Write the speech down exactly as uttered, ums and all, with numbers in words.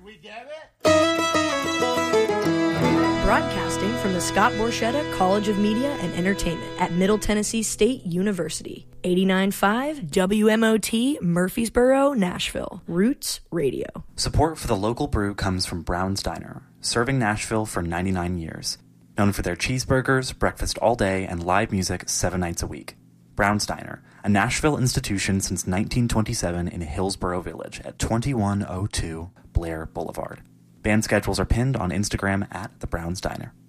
we get it? Broadcasting from the Scott Borchetta College of Media and Entertainment at Middle Tennessee State University. eighty-nine point five W M O T, Murfreesboro, Nashville. Roots Radio. Support for the local brew comes from Brown's Diner, serving Nashville for ninety-nine years. Known for their cheeseburgers, breakfast all day, and live music seven nights a week. Brown's Diner, a Nashville institution since nineteen twenty-seven in Hillsboro Village at twenty-one oh two Blair Boulevard. Band schedules are pinned on Instagram at The Brown's Diner.